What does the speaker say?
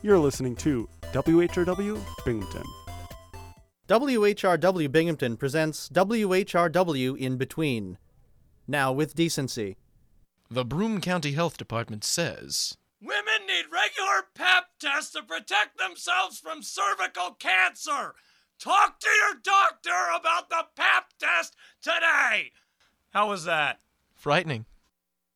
You're listening to WHRW Binghamton. WHRW Binghamton presents WHRW In Between. Now with decency. The Broome County Health Department says, women need regular Pap tests to protect themselves from cervical cancer. Talk to your doctor about the Pap test today. How was that? frightening.